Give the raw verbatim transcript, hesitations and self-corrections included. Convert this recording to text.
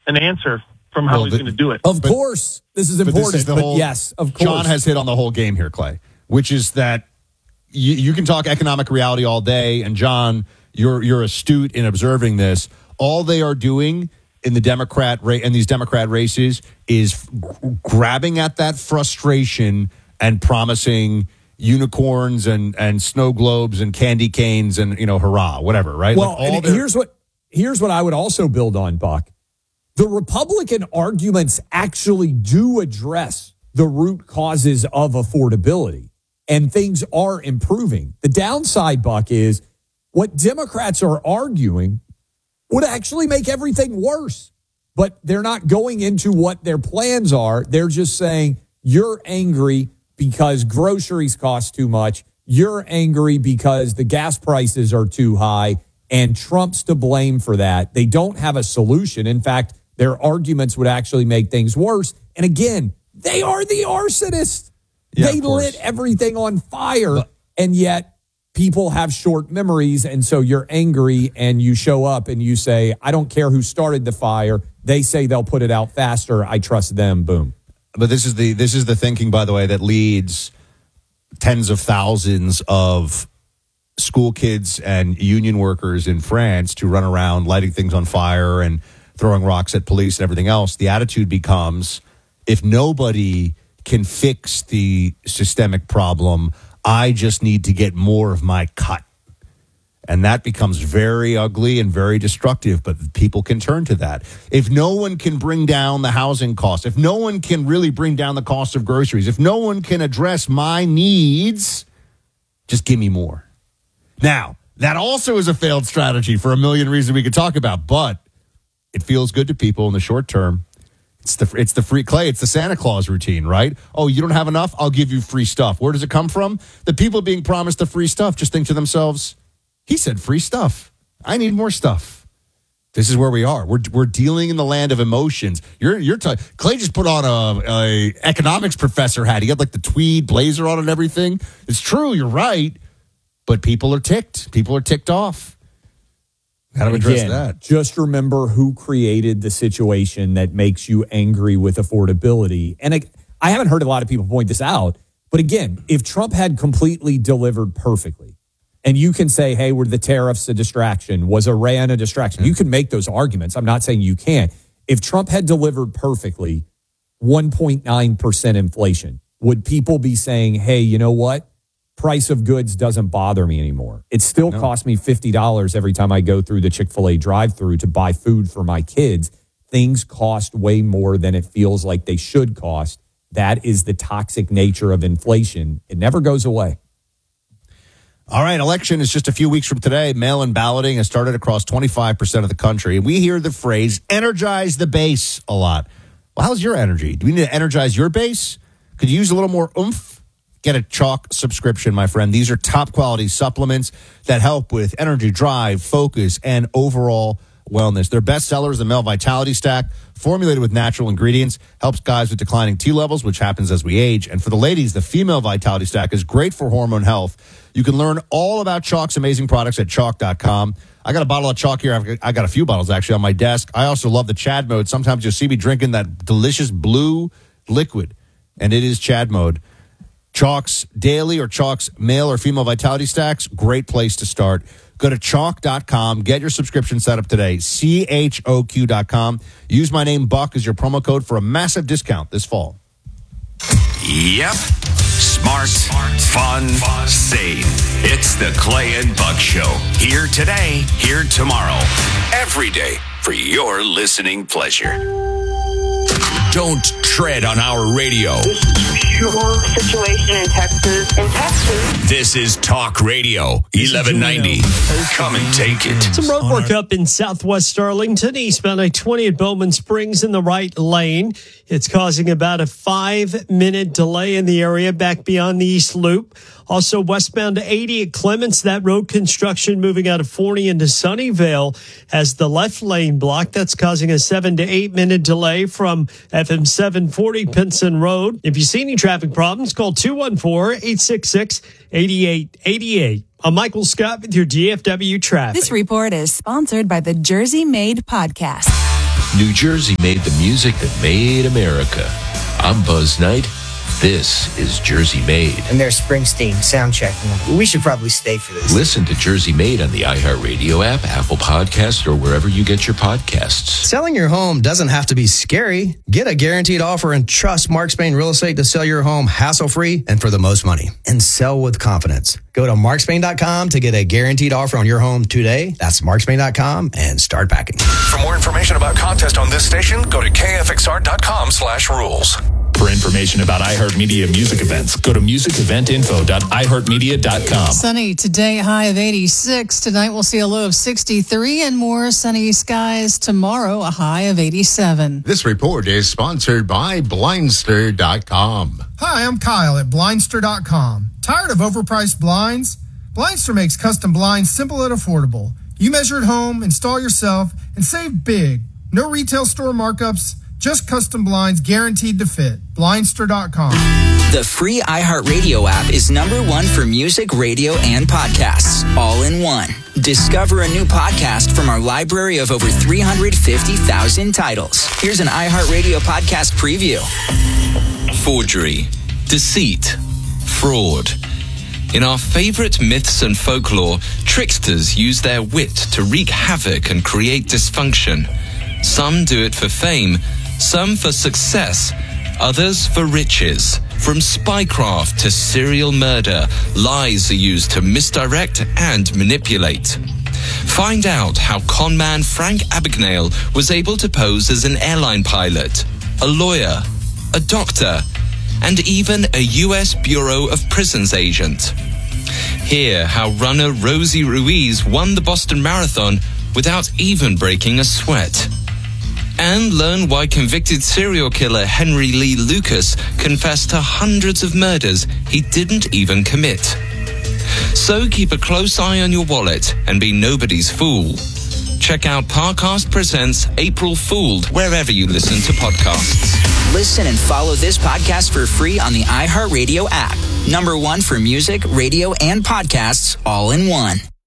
an answer from how well, he's the, going to do it. Of but, course, this is important. But, this is but whole, yes, of course. John has hit on the whole game here, Clay, which is that you, you can talk economic reality all day, and John, you're you're astute in observing this. All they are doing in the Democrat ra- in these Democrat races is g- grabbing at that frustration and promising unicorns and, and snow globes and candy canes and, you know, hurrah, whatever, right? Well, like all and their- here's what here's what I would also build on, Buck. The Republican arguments actually do address the root causes of affordability, and things are improving. The downside, Buck, is what Democrats are arguing would actually make everything worse. But they're not going into what their plans are. They're just saying, you're angry because groceries cost too much. You're angry because the gas prices are too high, and Trump's to blame for that. They don't have a solution. In fact, their arguments would actually make things worse. And again, they are the arsonists. Yeah, they lit everything on fire, but, and yet people have short memories, and so you're angry and you show up and you say, I don't care who started the fire. They say they'll put it out faster. I trust them. Boom. But this is the this is the thinking, by the way, that leads tens of thousands of school kids and union workers in France to run around lighting things on fire and throwing rocks at police and everything else. The attitude becomes, if nobody can fix the systemic problem, I just need to get more of my cut. And that becomes very ugly and very destructive, but people can turn to that. If no one can bring down the housing costs, if no one can really bring down the cost of groceries, if no one can address my needs, just give me more. Now, that also is a failed strategy for a million reasons we could talk about, but it feels good to people in the short term. It's the it's the free Clay. It's the Santa Claus routine, right? Oh, you don't have enough? I'll give you free stuff. Where does it come from? The people being promised the free stuff just think to themselves, he said free stuff. I need more stuff. This is where we are. We're we're dealing in the land of emotions. You're you're t- Clay just put on a, a economics professor hat. He had like the tweed blazer on and everything. It's true. You're right, but people are ticked. People are ticked off. How do we address Again, that? Just remember who created the situation that makes you angry with affordability. And I, I haven't heard a lot of people point this out, but again, if Trump had completely delivered perfectly, and you can say, hey, were the tariffs a distraction? Was Iran a distraction? You can make those arguments. I'm not saying you can't. If Trump had delivered perfectly one point nine percent inflation, would people be saying, hey, you know what? Price of goods doesn't bother me anymore. It still no. costs me fifty dollars every time I go through the Chick-fil-A drive-thru to buy food for my kids. Things cost way more than it feels like they should cost. That is the toxic nature of inflation. It never goes away. All right, election is just a few weeks from today. Mail-in balloting has started across twenty-five percent of the country. We hear the phrase, energize the base, a lot. Well, how's your energy? Do we need to energize your base? Could you use a little more oomph? Get a Chalk subscription, my friend. These are top-quality supplements that help with energy, drive, focus, and overall wellness. Their best seller is the Male Vitality Stack, formulated with natural ingredients, helps guys with declining T levels, which happens as we age. And for the ladies, the Female Vitality Stack is great for hormone health. You can learn all about Chalk's amazing products at chalk dot com. I got a bottle of Chalk here. I've, I got a few bottles, actually, on my desk. I also love the Chad mode. Sometimes you'll see me drinking that delicious blue liquid, and it is Chad mode. Chalk's Daily or Chalk's Male or Female Vitality Stacks, great place to start. Go to chalk dot com. Get your subscription set up today. C H O Q dot com. Use my name, Buck, as your promo code for a massive discount this fall. Yep. Smart, Smart. Fun, Fun, sane. It's the Clay and Buck Show. Here today, here tomorrow. Every day for your listening pleasure. Don't tread on our radio. This is pure situation in Texas. In Texas. This is Talk Radio, eleven ninety. Come and take it. Some road work up in southwest Arlington, eastbound I twenty at Bowman Springs in the right lane. It's causing about a five-minute delay in the area back beyond the East Loop. Also westbound to eighty at Clements, that road construction moving out of Forney into Sunnyvale has the left lane blocked. That's causing a seven to eight minute delay from F M seven forty Pinson Road. If you see any traffic problems, call two one four, eight six six, eight eight eight eight. I'm Michael Scott with your D F W traffic. This report is sponsored by the Jersey Made Podcast. New Jersey made the music that made America. I'm Buzz Knight. This is Jersey Made. And there's Springsteen sound checking. We should probably stay for this. Listen to Jersey Made on the iHeartRadio app, Apple Podcasts, or wherever you get your podcasts. Selling your home doesn't have to be scary. Get a guaranteed offer and trust Mark Spain Real Estate to sell your home hassle-free and for the most money. And sell with confidence. Go to mark spain dot com to get a guaranteed offer on your home today. That's mark spain dot com and start packing. For more information about contest on this station, go to k f x r dot com slash rules. For information about iHeartMedia music events, go to music event info dot i heart media dot com. Sunny today, high of eighty-six. Tonight we'll see a low of sixty-three and more sunny skies. Tomorrow, a high of eighty-seven. This report is sponsored by blindster dot com. Hi, I'm Kyle at blindster dot com. Tired of overpriced blinds? Blindster makes custom blinds simple and affordable. You measure at home, install yourself, and save big. No retail store markups, just custom blinds guaranteed to fit. blindster dot com. The free iHeartRadio app is number one for music, radio, and podcasts, all in one. Discover a new podcast from our library of over three hundred fifty thousand titles. Here's an iHeartRadio podcast preview. Forgery, deceit, fraud. In our favorite myths and folklore, tricksters use their wit to wreak havoc and create dysfunction. Some do it for fame, some for success, others for riches. From spycraft to serial murder, lies are used to misdirect and manipulate. Find out how conman Frank Abagnale was able to pose as an airline pilot, a lawyer, a doctor, and even a U S Bureau of Prisons agent. Hear how runner Rosie Ruiz won the Boston Marathon without even breaking a sweat. And learn why convicted serial killer Henry Lee Lucas confessed to hundreds of murders he didn't even commit. So keep a close eye on your wallet and be nobody's fool. Check out Parcast Presents April Fooled wherever you listen to podcasts. Listen and follow this podcast for free on the iHeartRadio app. Number one for music, radio, and podcasts, all in one.